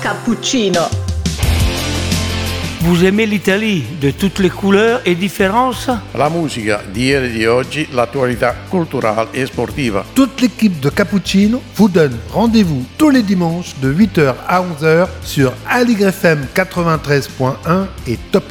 Cappuccino. Vous aimez l'Italie de toutes les couleurs et différences? La musica di ieri e di oggi, l'attualità culturale e sportiva. Toute l'équipe de Cappuccino vous donne rendez-vous tous les dimanches de 8h à 11h sur Aligre FM 93.1 et Top